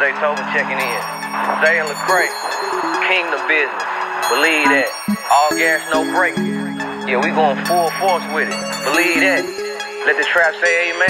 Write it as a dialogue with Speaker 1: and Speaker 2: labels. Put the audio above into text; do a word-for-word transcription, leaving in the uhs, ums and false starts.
Speaker 1: Zaytoven checking in. Zay and Lecrae, kingdom business. Believe that. All gas, no brakes. Yeah, we going full force with it. Believe that. Let the trap say amen.